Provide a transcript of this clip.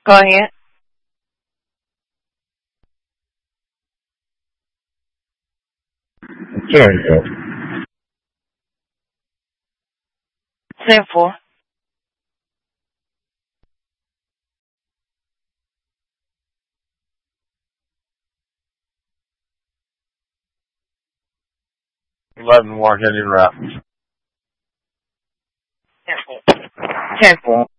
Go ahead. Very good. 10-4. 11 more hitting reps. 10-4. 10-4.